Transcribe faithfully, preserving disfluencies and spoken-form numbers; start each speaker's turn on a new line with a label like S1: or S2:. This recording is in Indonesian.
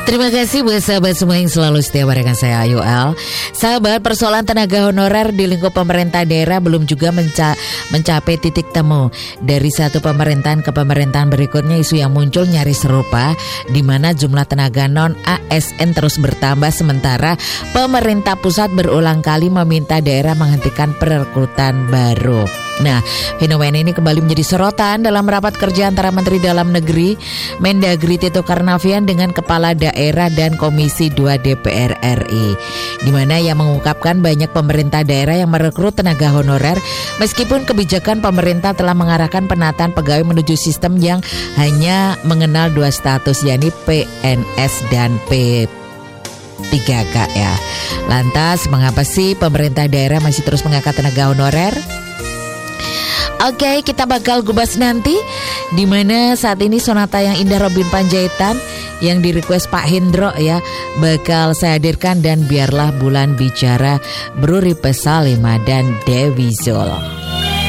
S1: Terima kasih buat sahabat semua yang selalu setia barengan saya Ayu L. Sahabat, persoalan tenaga honorer di lingkup pemerintah daerah belum juga menca- mencapai titik temu. Dari satu pemerintahan ke pemerintahan berikutnya, isu yang muncul nyaris serupa, di mana jumlah tenaga non A S N terus bertambah sementara pemerintah pusat berulang kali meminta daerah menghentikan perekrutan baru. Nah, fenomena ini kembali menjadi sorotan dalam rapat kerja antara Menteri Dalam Negeri Mendagri Tito Karnavian dengan Kepala Daerah dan Komisi dua D P R R I, di mana ia mengungkapkan banyak pemerintah daerah yang merekrut tenaga honorer meskipun kebijakan pemerintah telah mengarahkan penataan pegawai menuju sistem yang hanya mengenal dua status, yakni P N S dan P tiga K ya. Lantas, mengapa sih pemerintah daerah masih terus mengangkat tenaga honorer? Oke, kita bakal gubas nanti, di mana saat ini sonata yang indah Robin Panjaitan yang di request Pak Hendro ya bakal saya hadirkan, dan biarlah bulan bicara Bruri Pesalima dan Dewi Zul.